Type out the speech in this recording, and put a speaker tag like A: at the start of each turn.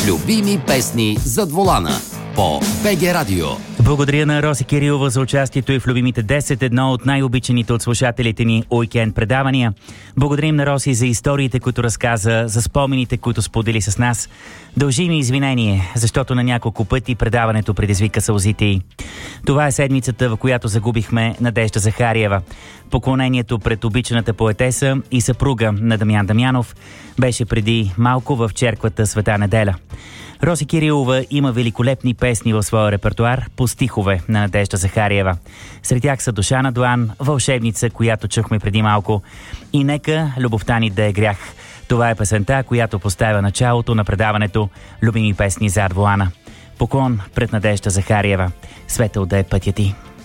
A: Любими песни зад волана по БГ Радио.
B: Благодаря на Роси Кирилова за участието и в любимите 10, едно от най-обичаните от слушателите ни уикенд предавания. Благодарим на Роси за историите, които разказа, за спомените, които сподели с нас. Дължим и извинение, защото на няколко пъти предаването предизвика сълзите й. Това е седмицата, в която загубихме Надежда Захариева. Поклонението пред обичаната поетеса и съпруга на Дамян Дамянов беше преди малко в черквата Света неделя. Роси Кирилова има великолепни песни в своя репертуар по стихове на Надежда Захариева. Сред тях са Душа на длан, Вълшебница, която чухме преди малко, и Нека любовта ни да е грях. Това е песента, която поставя началото на предаването Любими песни зад волана. Поклон пред Надежда Захариева. Светъл да е пътя ти.